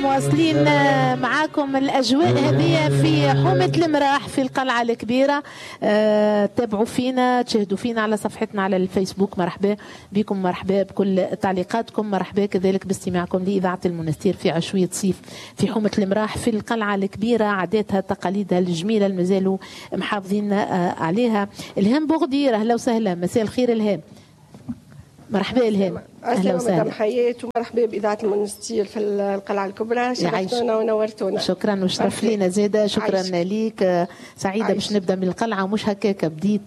مواصلين معاكم الأجواء هذه في حومة المراح في القلعة الكبيرة. تابعوا فينا، تشاهدوا فينا على صفحتنا على الفيسبوك. مرحبا بكم، مرحبا بكل تعليقاتكم، مرحبا كذلك باستماعكم لإذاعة المنستير في عشوية صيف في حومة المراح في القلعة الكبيرة. عاداتها تقاليدها الجميلة مازالوا محافظين عليها. إلهام بوغدير، أهلا وسهلا، مساء الخير إلهام. مرحبا إلهام، أهلا وسهلا. حياة ومرحبا بإذاعة المنستير في القلعة الكبرى، شرفتونا ونورتونا. شكرا وشرف لينا زيادة، شكرا ليك. سعيدة باش نبدأ من القلعة، مش هكاك بديت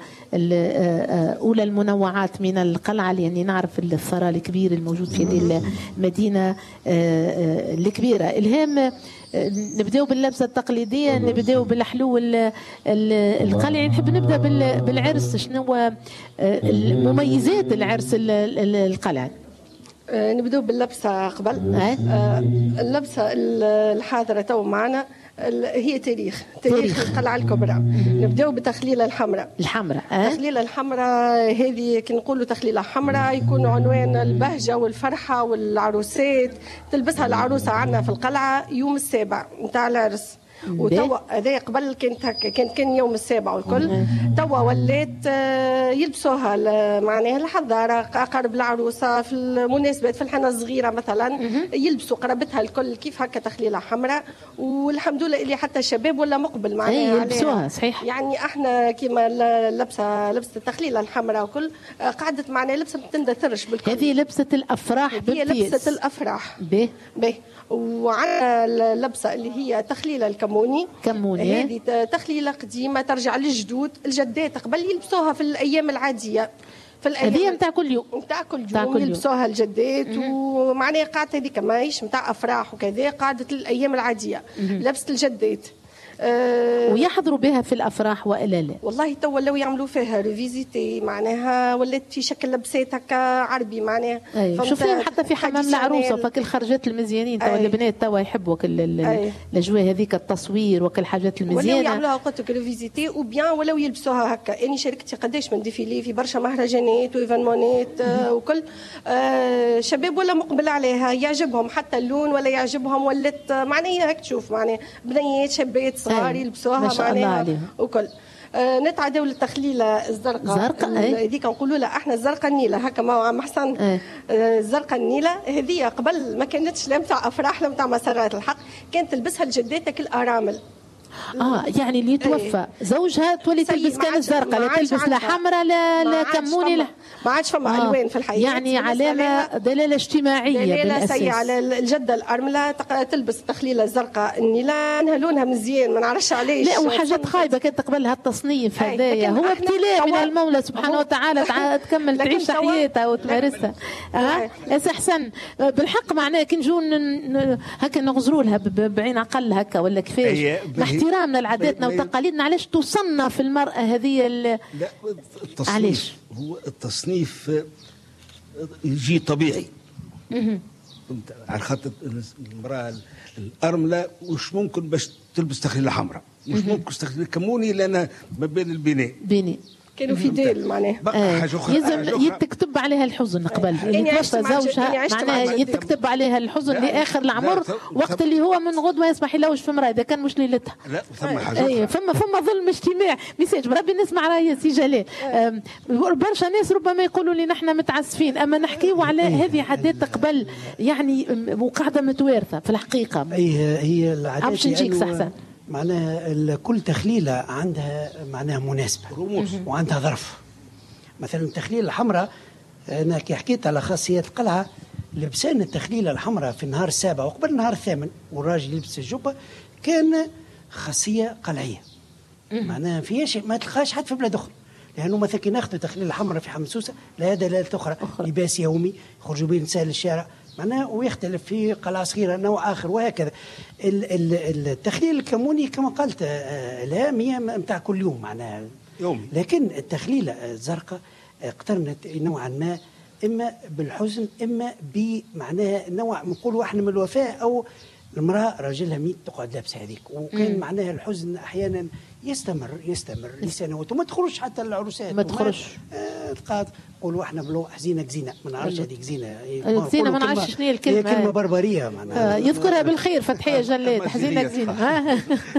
أولى المنوعات من القلعة، لأني نعرف الثراء الكبير الموجود في هذه المدينة الكبيرة. إلهام، نبداو باللبسة التقليدية، نبداو بالحلو القلعي. نحب نبدأ بالعرس. شنو مميزات العرس القلعي؟ نبداو باللبسة قبل. اللبسة الحاضرة تو معنا هي تاريخ القلعة الكبرى. نبداو بالتخليلة الحمراء. التخليلة الحمراء هذه كي نقولوا تخليلة حمراء يكون عنوان البهجة والفرحة والعروسات. تلبسها العروسة عندنا في القلعة يوم السابع نتاع العرس، وتوا هذا قبل كان يوم السابع والكل. توا ولات يلبسوها معناها الحضاره، قرب العروسه في المناسبات، في الحنه الصغيره مثلا يلبسوا قرابتها الكل كيف هكا تخليله حمراء. والحمد لله اللي حتى الشباب ولا مقبل معناها يلبسوها صحيح. يعني احنا كيما لبسه التخليله الحمراء وكل قعدت معنا لبسه ما تندثرش بالكل. هذه لبسه الافراح، هي لبسه الافراح به. وعندنا اللبسه اللي هي تخليله الكموني. هذه تخليله قديمه ترجع للجدود الجدات، قبل يلبسوها في الايام العاديه، في الايام نتاع كل يوم، يلبسوها الجدات. ومعناها قعدت هذيك ماهيش نتاع افراح وكذا، قعدت الايام العاديه لبسه الجدات. ويحضروا بها في الافراح والا لا؟ والله تو ولاو يعملوا فيها ريفيزيتي، معناها ولات في شكل لبسات هكا عربي معناها. شوفيهم حتى في حمام العروسه فك الخرجات المزيانين تو البنات تو يحبوا الاجواء هذيك، التصوير وكل الحاجات المزيانه ولاو يعملوها قلت لك ريفيزيتي وبيان، ولاو يلبسوها هكا. اني شاركتي قداش من ديفيلي في برشا مهرجانات وايفينمونات وكل شباب ولا مقبل عليها، يعجبهم حتى اللون ولا يعجبهم، ولات معناها هيك تشوف معناها بنيات شابات صغار يلبسوها معناها وكل. نتعداو للتخليله الزرقاء هذيك نقولوا لها احنا الزرقاء النيله هكا مع عم حسن. الزرقاء النيله هذه قبل ما كانتش لا نتاع افراح لا نتاع مسرات الحق، كانت تلبسها لجداتك الارامل. يعني اللي توفى زوجها تولي تلبس كان الزرقاء، لا تلبس لا حمراء لا كموني، لا ما عادش فما الوان في الحياه. يعني علامه دلاله اجتماعيه، دلاله سيئه على الجده الارمله تلبس التخليله الزرقاء النيله، لونها مزيان ما نعرفش علاش. لا وحاجات خايبه كانت قبلها التصنيف هذايا، هو ابتلاء من المولى سبحانه وتعالى تكمل تعيش حياتها وتمارسها. احسن بالحق معناه كي نجوا هكا نغزروا لها بعين اقل هكا ولا كيفاش احترامنا لعاداتنا وتقاليدنا، علاش تصنف المرأة هذه؟ لا التصنيف علاش؟ هو التصنيف يجي طبيعي على خاطر المرأة الأرملة مش ممكن باش تلبس تخليلة حمراء، مش ممكن تخليلة كموني لأن ما بين البناء كانوا في ديل معناها يلزم يتكتب عليها الحزن قبل اللي توفى زوجها، معناها يتكتب عليها الحزن لاخر العمر، وقت اللي هو من غدوه يصبح يلوج في امراه اذا كان مش ليلتها. لا ثم حاجه فما ظلم اجتماعي. ميساج ربي نسمع راهي سي جلال. برشا ناس ربما يقولوا لي نحن متعسفين، اما نحكيو على هذه عادات قبل يعني وقاعده متوارثه في الحقيقه. هي العادات يعني معناها كل تخليلة عندها معناها مناسبة وعندها ظرف. مثلا التخليلة الحمراء أنا كي حكيت على خاصيات القلعة، لبسان التخليلة الحمراء في النهار السابع وقبل النهار الثامن والراجل يلبس الجبة كان خاصية قلعية. معناها فيهاش ما تلقاش حتى في بلاد أخرى، لأنه مثلا كي ناخذ تخليلة الحمراء في حمسوسة لا دلالة أخرى، لباس يومي يخرجوا به النساء للشارع معناه، ويختلف في قلعة صغيرة نوع آخر وهكذا. التخليل الكموني كما قلت هي متاع كل يوم معناها يومي، لكن التخليلة الزرقاء اقترنت نوعا ما إما بالحزن إما بمعناها نوع نقولوا احنا من الوفاء أو المراه راجلها ميت تقعد لابسه هذيك، وكان معناها الحزن احيانا يستمر لسنوات وما تخرجش حتى العروسات، ما تخرجش تلقى تقولوا احنا بلو حزينه زينه، ما نعرفش هذيك زينه ما نعرفش شنو هي الكلمه، هي كلمه بربريه معناها يذكرها بالخير فتحيه جلاد حزينه زينه.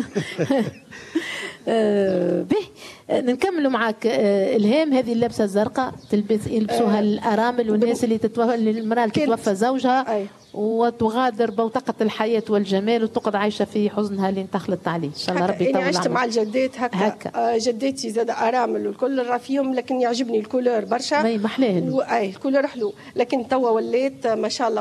به نكملوا معك الهام. هذه اللبسه الزرقاء يلبسوها الارامل والناس اللي المراه اللي تتوفى زوجها وتغادر بوتقة الحياة والجمال وتقعد عايشة في حزنها اللي انتخلت عليه. إن شاء الله ربي يطول عمرك. عشت مع الجدات هكا. جداتي زاد أرامل والكل راه فيهم، لكن يعجبني الكولور برشا. ما محلاه الكولور حلو، لكن توا وليت ما شاء الله